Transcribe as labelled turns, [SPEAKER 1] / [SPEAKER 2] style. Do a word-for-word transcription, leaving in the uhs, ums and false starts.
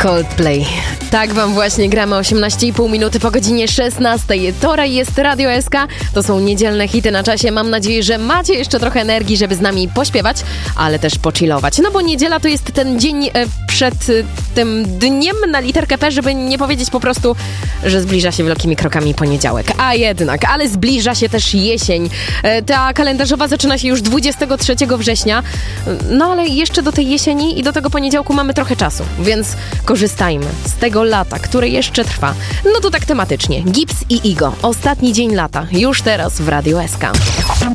[SPEAKER 1] Coldplay. Tak wam właśnie gramy osiemnaście i pół minuty po godzinie szesnastej. To jest Radio S K, to są niedzielne hity na czasie. Mam nadzieję, że macie jeszcze trochę energii, żeby z nami pośpiewać, ale też pochillować. No bo niedziela to jest ten dzień e, przed e, tym dniem na literkę P, żeby nie powiedzieć po prostu, że zbliża się wielkimi krokami poniedziałek. A jednak, ale zbliża się też jesień. E, ta kalendarzowa zaczyna się już dwudziestego trzeciego września. No ale jeszcze do tej jesieni i do tego poniedziałku mamy trochę czasu, więc korzystajmy z tego lata, które jeszcze trwa. No to tak tematycznie. Gibbs i Igo. Ostatni dzień lata. Już teraz w Radio S K.